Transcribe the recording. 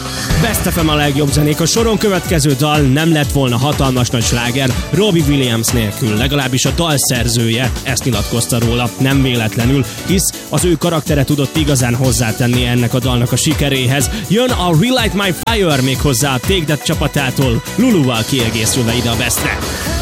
Best FM a legjobb zenék. A soron következő dal nem lett volna hatalmas nagy sláger Robbie Williams nélkül, legalábbis a dal szerzője ezt nyilatkozta róla, nem véletlenül, hisz az ő karaktere tudott igazán hozzátenni ennek a dalnak a sikeréhez. Jön a Relight My Fire, még hozzá a Take That csapatától, Luluval kiegészülve ide a Bestre.